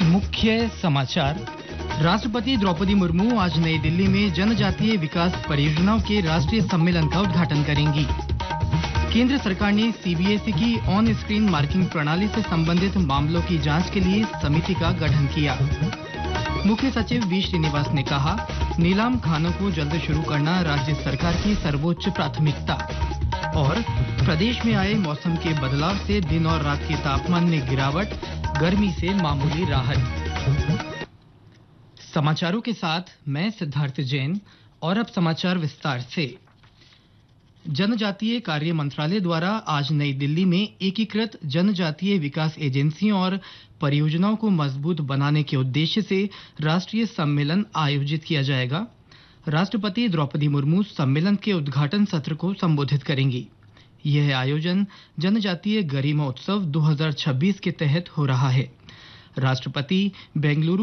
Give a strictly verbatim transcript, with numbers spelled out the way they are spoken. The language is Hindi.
मुख्य समाचार। राष्ट्रपति द्रौपदी मुर्मू आज नई दिल्ली में जनजातीय विकास परियोजनाओं के राष्ट्रीय सम्मेलन का उद्घाटन करेंगी। केंद्र सरकार ने सीबीएसई की ऑन स्क्रीन मार्किंग प्रणाली से संबंधित मामलों की जांच के लिए समिति का गठन किया। मुख्य सचिव वी श्रीनिवास ने कहा, नीलाम खानों को जल्द शुरू करना राज्य सरकार की सर्वोच्च प्राथमिकता। और प्रदेश में आए मौसम के बदलाव से दिन और रात के तापमान में गिरावट, गर्मी से मामूली राहत। समाचारों के साथ मैं सिद्धार्थ जैन। और अब समाचार विस्तार से। जनजातीय कार्य मंत्रालय द्वारा आज नई दिल्ली में एकीकृत जनजातीय विकास एजेंसियों और परियोजनाओं को मजबूत बनाने के उद्देश्य से राष्ट्रीय सम्मेलन आयोजित किया जाएगा। राष्ट्रपति द्रौपदी मुर्मू सम्मेलन के उद्घाटन सत्र को संबोधित करेंगी। यह आयोजन जनजातीय गरिमा उत्सव दो हज़ार छब्बीस के तहत हो रहा है। राष्ट्रपति बेंगलुरु